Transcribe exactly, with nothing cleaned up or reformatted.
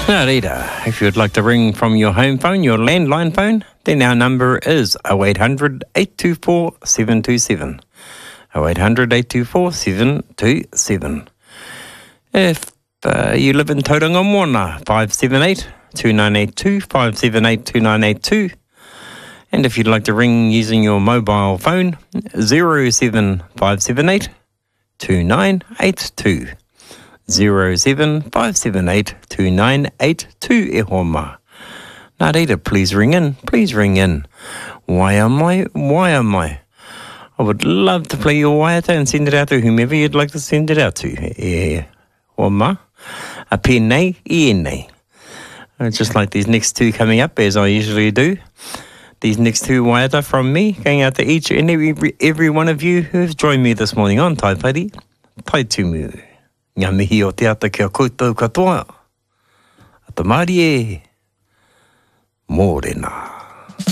Now, Rita, if you'd like to ring from your home phone, your landline phone, then our number is oh eight hundred, eight two four, seven two seven. oh eight hundred, eight two four, seven two seven. If uh, you live in Tauranga Moana, five seven eight, two nine eight two, five seven eight, two nine eight two. And if you'd like to ring using your mobile phone, zero seven five seven eight, two nine eight two. zero seven five seven eight, two nine eight two e homa. Nā reira, please ring in, please ring in. Why am I? Why am I? I would love to play your waiata and send it out to whomever you'd like to send it out to. E homa, a pēnei, e nei. Just like these next two coming up, as I usually do. These next two waiata from me, going out to each and every, every one of you who have joined me this morning on Tai Whare, Tai Tumu. Ngā mihi o te ata kia koutou katoa. Ata Mārie, mōrena.